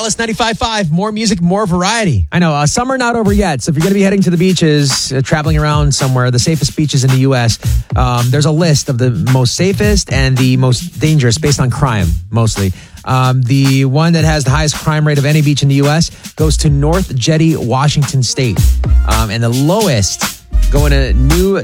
Alice 95.5, more music, more variety. I know, summer not over yet. So if you're going to be heading to the beaches, traveling around somewhere, the safest beaches in the U.S., there's a list of the most safest and the most dangerous based on crime, mostly. The one that has the highest crime rate of any beach in the U.S. goes to North Jetty, Washington State. And the lowest, going to New